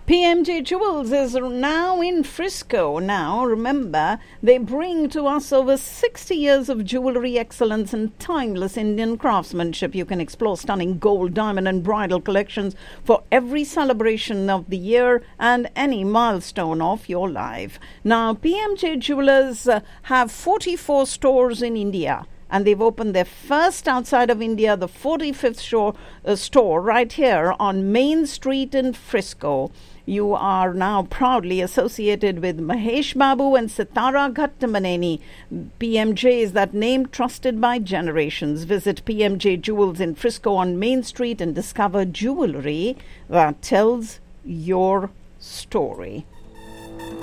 PMJ Jewels is now in Frisco. Now, remember, they bring to us over 60 years of jewelry excellence and timeless Indian craftsmanship. You can explore stunning gold, diamond and bridal collections for every celebration of the year and any milestone of your life. Now, PMJ Jewelers have 44 stores in India. And they've opened their first outside of India, the 45th store right here on Main Street in Frisco. You are now proudly associated with Mahesh Babu and Sitara Ghattamaneni. PMJ is that name trusted by generations. Visit PMJ Jewels in Frisco on Main Street and discover jewelry that tells your story.